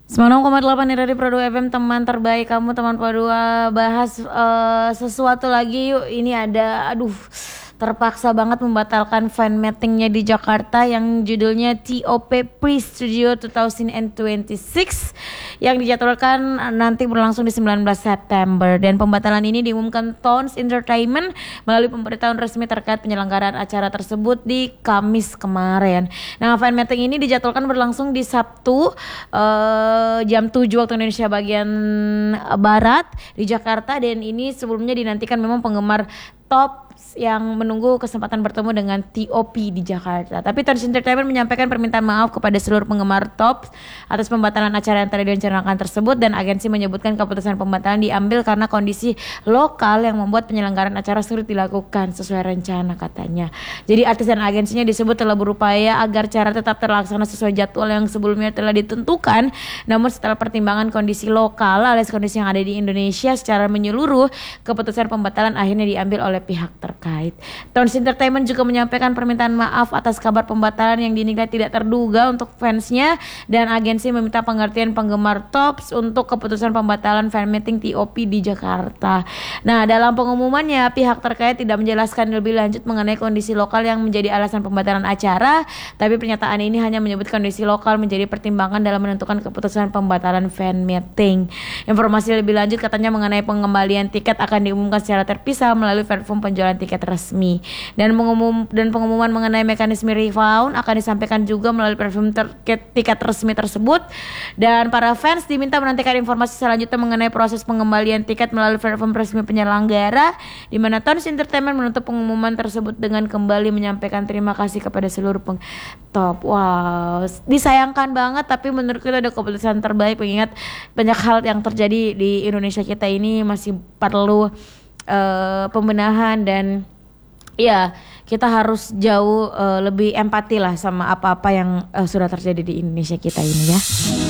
96,8 dari Produk FM, teman terbaik kamu, teman Produk. Bahas sesuatu lagi yuk. Ini ada, terpaksa banget membatalkan fan meetingnya di Jakarta yang judulnya TOP Pre-Studio 2026 yang dijadwalkan nanti berlangsung di 19 September. Dan pembatalan ini diumumkan Tones Entertainment melalui pemberitahuan resmi terkait penyelenggaraan acara tersebut di Kamis kemarin. Nah, fan meeting ini dijadwalkan berlangsung di Sabtu jam 7 waktu Indonesia bagian Barat di Jakarta, dan ini sebelumnya dinantikan memang penggemar top yang menunggu kesempatan bertemu dengan TOP di Jakarta. Tapi Tones Entertainment menyampaikan permintaan maaf kepada seluruh penggemar top atas pembatalan acara yang tadi direncanakan tersebut, dan agensi menyebutkan keputusan pembatalan diambil karena kondisi lokal yang membuat penyelenggaraan acara sulit dilakukan sesuai rencana, katanya. Jadi artis dan agensinya disebut telah berupaya agar acara tetap terlaksana sesuai jadwal yang sebelumnya telah ditentukan, namun setelah pertimbangan kondisi lokal alias kondisi yang ada di Indonesia secara menyeluruh, keputusan pembatalan akhirnya diambil oleh pihak terkait. Tones Entertainment juga menyampaikan permintaan maaf atas kabar pembatalan yang dinilai tidak terduga untuk fansnya, dan agensi meminta pengertian penggemar Tops untuk keputusan pembatalan fan meeting TOP di Jakarta. Nah, dalam pengumumannya pihak terkait tidak menjelaskan lebih lanjut mengenai kondisi lokal yang menjadi alasan pembatalan acara, tapi pernyataan ini hanya menyebut kondisi lokal menjadi pertimbangan dalam menentukan keputusan pembatalan fan meeting. Informasi lebih lanjut katanya mengenai pengembalian tiket akan diumumkan secara terpisah melalui platform penjualan tiket resmi, dan pengumuman mengenai mekanisme refund akan disampaikan juga melalui platform tiket resmi tersebut, dan para fans diminta menantikan informasi selanjutnya mengenai proses pengembalian tiket melalui platform resmi penyelenggara, di mana Tones Entertainment menutup pengumuman tersebut dengan kembali menyampaikan terima kasih kepada seluruh top. Wow, disayangkan banget, tapi menurut kita ada keputusan terbaik mengingat banyak hal yang terjadi di Indonesia kita ini masih perlu pembenahan, dan ya kita harus jauh lebih empati lah sama apa-apa yang sudah terjadi di Indonesia kita ini ya.